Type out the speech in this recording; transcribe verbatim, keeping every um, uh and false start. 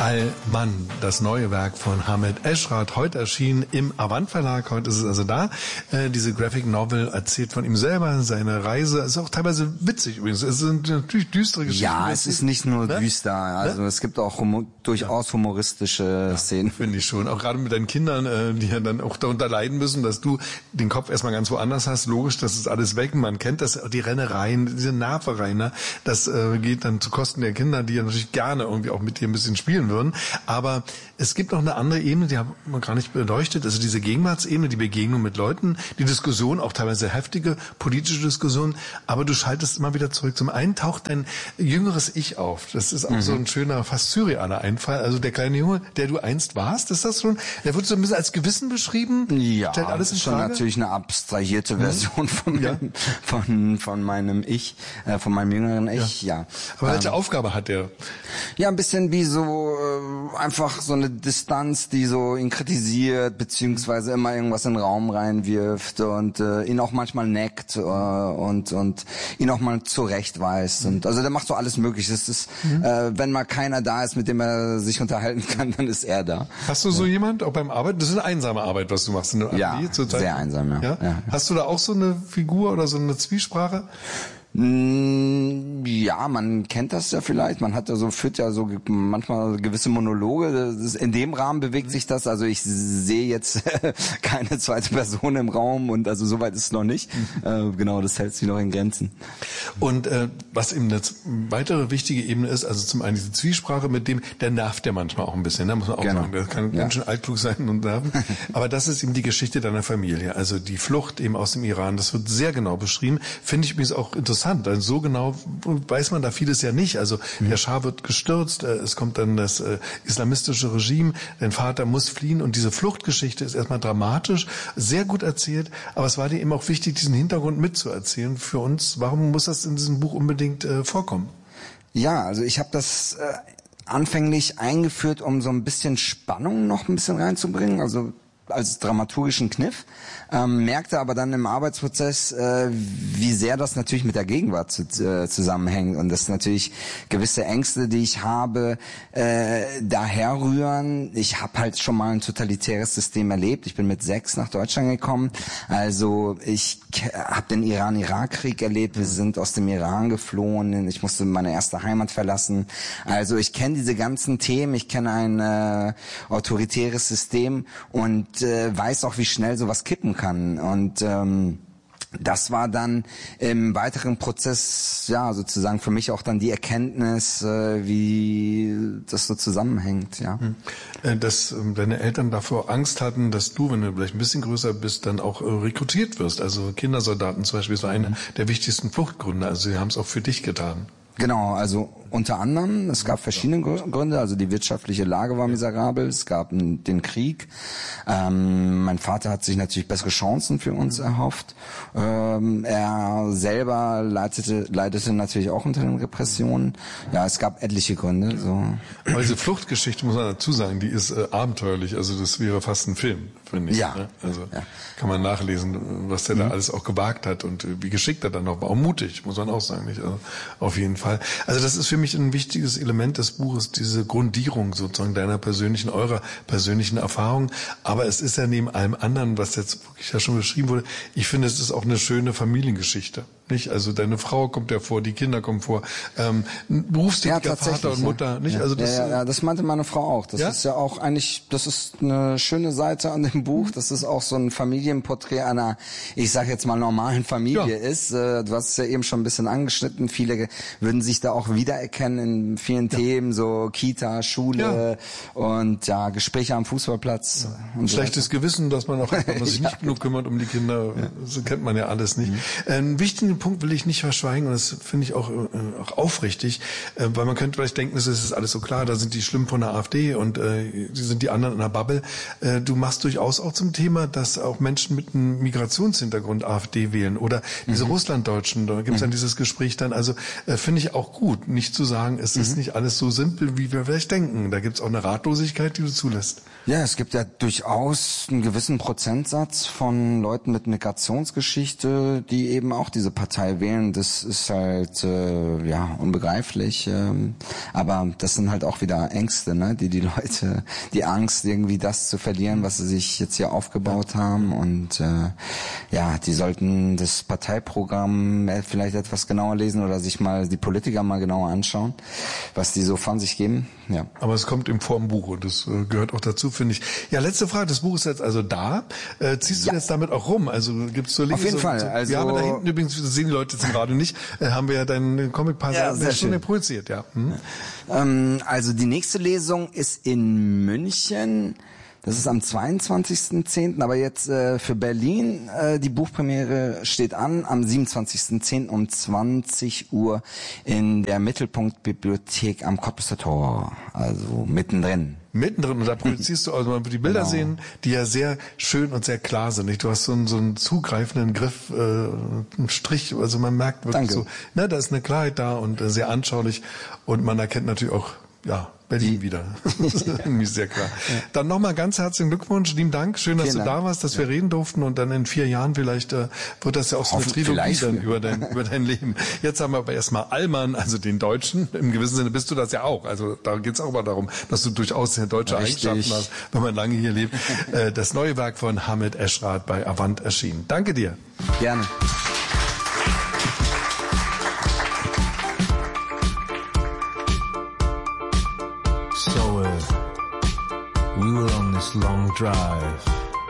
Al-Mann, das neue Werk von Hamed Eschrat, heute erschienen im Avant Verlag. Heute ist es also da. Äh, diese Graphic Novel erzählt von ihm selber, seine Reise. Es ist auch teilweise witzig übrigens. Es sind natürlich düstere Geschichten. Ja, es ist nicht nur ne? düster. Also ne? Es gibt auch humo- durchaus humoristische ja, Szenen. Finde ich schon. Auch gerade mit deinen Kindern, äh, die ja dann auch darunter leiden müssen, dass du den Kopf erstmal ganz woanders hast. Logisch, das ist alles weg. Man kennt das, die Rennereien, diese Nervereien. Ne? Das äh, geht dann zu Kosten der Kinder, die ja natürlich gerne irgendwie auch mit dir ein bisschen spielen würden. Aber es gibt noch eine andere Ebene, die haben wir gar nicht beleuchtet. Also diese Gegenwartsebene, die Begegnung mit Leuten, die Diskussion, auch teilweise heftige politische Diskussion. Aber du schaltest immer wieder zurück. Zum einen taucht dein jüngeres Ich auf. Das ist auch mhm. so ein schöner, fast surrealer Einfall. Also der kleine Junge, der du einst warst, ist das schon? Der wird so ein bisschen als Gewissen beschrieben. Ja, stellt alles in schon Frage? Natürlich eine abstrahierte Version mhm. von, ja. meinem, von von meinem Ich, äh, von meinem jüngeren Ich. Ja. ja. Aber welche ähm, Aufgabe hat der? Ja, ein bisschen wie so äh, einfach so eine Distanz, die so ihn kritisiert, beziehungsweise immer irgendwas in den Raum reinwirft und äh, ihn auch manchmal neckt äh, und und ihn auch mal zurechtweist. Und also der macht so alles Mögliche. Es ist, mhm. äh, wenn mal keiner da ist, mit dem er sich unterhalten kann, dann ist er da. Hast du so ja. jemand auch beim Arbeiten? Das ist eine einsame Arbeit, was du machst. Eine ja, sehr einsam, ja. Ja? ja. Hast du da auch so eine Figur oder so eine Zwiesprache? Ja, man kennt das ja vielleicht. Man hat ja so, führt ja so manchmal gewisse Monologe. Das ist, in dem Rahmen bewegt sich das. Also ich sehe jetzt keine zweite Person im Raum und also soweit ist es noch nicht. äh, genau, das hält sich noch in Grenzen. Und äh, was eben eine weitere wichtige Ebene ist, also zum einen diese Zwiesprache mit dem, der nervt ja manchmal auch ein bisschen, ne? Muss man auch genau. sagen. Der kann ja. ganz schön altklug sein und nerven. Aber das ist eben die Geschichte deiner Familie. Also die Flucht eben aus dem Iran. Das wird sehr genau beschrieben. Finde ich übrigens auch interessant. Also so genau weiß man da vieles ja nicht. Also mhm. der Schah wird gestürzt, es kommt dann das äh, islamistische Regime, dein Vater muss fliehen und diese Fluchtgeschichte ist erstmal dramatisch, sehr gut erzählt, aber es war dir eben auch wichtig, diesen Hintergrund mitzuerzählen für uns. Warum muss das in diesem Buch unbedingt äh, vorkommen? Ja, also ich habe das äh, anfänglich eingeführt, um so ein bisschen Spannung noch ein bisschen reinzubringen, also als dramaturgischen Kniff, ähm, merkte aber dann im Arbeitsprozess, äh, wie sehr das natürlich mit der Gegenwart zu, äh, zusammenhängt und dass natürlich gewisse Ängste, die ich habe, äh, daherrühren. Ich habe halt schon mal ein totalitäres System erlebt. Ich bin mit sechs nach Deutschland gekommen. Also ich habe den Iran-Irak-Krieg erlebt. Wir sind aus dem Iran geflohen. Ich musste meine erste Heimat verlassen. Also ich kenne diese ganzen Themen. Ich kenne ein äh, autoritäres System und äh, weiß auch, wie schnell sowas kippen kann. Und ähm, das war dann im weiteren Prozess, ja, sozusagen für mich auch dann die Erkenntnis, äh, wie das so zusammenhängt, ja. Dass ähm, deine Eltern davor Angst hatten, dass du, wenn du vielleicht ein bisschen größer bist, dann auch äh, rekrutiert wirst. Also Kindersoldaten zum Beispiel, das war einer mhm. der wichtigsten Fluchtgründe. Also sie haben es auch für dich getan. Genau, also unter anderem, es gab verschiedene Gründe, also die wirtschaftliche Lage war miserabel, es gab den Krieg, ähm, mein Vater hat sich natürlich bessere Chancen für uns erhofft, ähm, er selber leitete, leidete natürlich auch unter den Repressionen, ja, es gab etliche Gründe. So. Aber diese Fluchtgeschichte, muss man dazu sagen, die ist äh, abenteuerlich, also das wäre fast ein Film, finde ich. Ja. Ne? Also ja. kann man nachlesen, was der mhm. da alles auch gewagt hat und äh, wie geschickt er dann noch war, auch mutig, muss man auch sagen, nicht? Also, auf jeden Fall. Also das ist für mich ein wichtiges Element des Buches, diese Grundierung sozusagen deiner persönlichen, eurer persönlichen Erfahrung. Aber es ist ja neben allem anderen, was jetzt wirklich ja schon beschrieben wurde, ich finde, es ist auch eine schöne Familiengeschichte. Nicht? Also deine Frau kommt ja vor, die Kinder kommen vor, ähm, berufstätiger ja, Vater und Mutter. Nicht? Ja. Also das, ja, ja, ja, das meinte meine Frau auch. Das ja? ist ja auch eigentlich, das ist eine schöne Seite an dem Buch. Das ist auch so ein Familienporträt einer, ich sag jetzt mal, normalen Familie ja. ist. Du hast es ja eben schon ein bisschen angeschnitten. Viele würden sich da auch wiedererkennen in vielen ja. Themen, so Kita, Schule ja. und ja, Gespräche am Fußballplatz. Ja. Und so Schlechtes weiter. Gewissen, dass man auch einfach, sich nicht genug kümmert um die Kinder. Ja. Das kennt man ja alles nicht. Mhm. Einen wichtigen Punkt will ich nicht verschweigen und das finde ich auch, äh, auch aufrichtig, äh, weil man könnte vielleicht denken, es ist alles so klar, da sind die schlimm von der AfD und äh, die sind die anderen in der Bubble. Äh, du machst durchaus auch zum Thema, dass auch Menschen mit einem Migrationshintergrund AfD wählen oder diese mhm. Russlanddeutschen, da gibt es mhm. dann dieses Gespräch dann, also äh, finde ich auch gut, nicht zu sagen, es mhm. ist nicht alles so simpel, wie wir vielleicht denken. Da gibt es auch eine Ratlosigkeit, die du zulässt. Ja, es gibt ja durchaus einen gewissen Prozentsatz von Leuten mit Migrationsgeschichte, die eben auch diese Partei wählen, das ist halt äh, ja unbegreiflich. Ähm, aber das sind halt auch wieder Ängste, ne, die die Leute, die Angst irgendwie das zu verlieren, was sie sich jetzt hier aufgebaut haben. Und äh, ja, die sollten das Parteiprogramm vielleicht etwas genauer lesen oder sich mal die Politiker mal genauer anschauen, was die so von sich geben. Ja. Aber es kommt im Formbuch und das äh, gehört auch dazu, finde ich. Ja, letzte Frage. Das Buch ist jetzt also da. Äh, ziehst du ja. jetzt damit auch rum? Also gibt's so Links? Auf jeden so, Fall. So, also wir haben da hinten übrigens, das sehen die Leute jetzt im Radio nicht, äh, haben wir ja deinen Comic paar ja, Seiten schon projiziert, ja. Hm? Ähm, also die nächste Lesung ist in München. Das ist am zweiundzwanzigsten zehnten aber jetzt äh, für Berlin, äh, die Buchpremiere steht an, am siebenundzwanzigsten zehnten um zwanzig Uhr in der Mittelpunktbibliothek am Cottbusser Tor, also mittendrin. Mittendrin, und da projizierst du, also man wird die Bilder Genau. sehen, die ja sehr schön und sehr klar sind. Nicht? Du hast so einen, so einen zugreifenden Griff, äh, einen Strich, also man merkt wirklich Danke. so, na, da ist eine Klarheit da und äh, sehr anschaulich und man erkennt natürlich auch, ja, Berlin wieder. Das ist irgendwie sehr klar. Ja. Dann nochmal ganz herzlichen Glückwunsch, lieben Dank, schön, dass Vielen du Dank. da warst, dass ja. wir reden durften und dann in vier Jahren vielleicht äh, wird das ja auch so eine Trilogie dann über dein, über dein Leben. Jetzt haben wir aber erstmal Allmann, also den Deutschen, im gewissen Sinne bist du das ja auch, also da geht's auch mal darum, dass du durchaus sehr deutsche Richtig. Eigenschaften hast, wenn man lange hier lebt. äh, das neue Werk von Hamid Eschrat bei Avant erschienen. Danke dir. Gerne. So uh, we were on this long drive